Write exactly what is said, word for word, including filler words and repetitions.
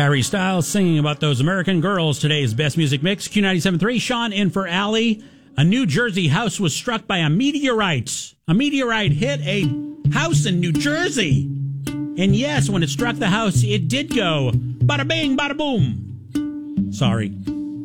Harry Styles singing about those American girls. Today's best music mix, Q ninety-seven point three. Sean in for Allie. A New Jersey house was struck by a meteorite. A meteorite hit a house in New Jersey. And yes, when it struck the house, it did go bada bing, bada boom. Sorry.